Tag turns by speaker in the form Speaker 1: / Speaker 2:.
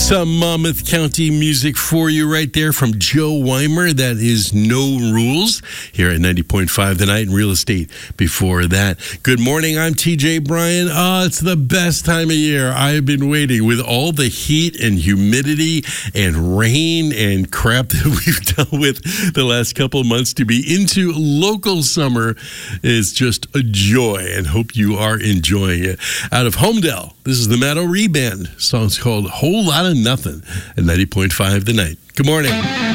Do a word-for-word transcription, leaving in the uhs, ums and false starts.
Speaker 1: Some Monmouth County music for you right there from Joe Weimer. That is No Rules here at ninety point five The Night in Real Estate. Before that, good morning. I'm T J Bryan. Oh, it's the best time of year. I've been waiting with all the heat and humidity and rain and crap that we've dealt with the last couple of months. To be into local summer is just a joy, and hope you are enjoying it. Out of Homedale, this is the Matt O'Ree Band. Song's called Whole Lot of Nothing at ninety point five The Night. Good morning.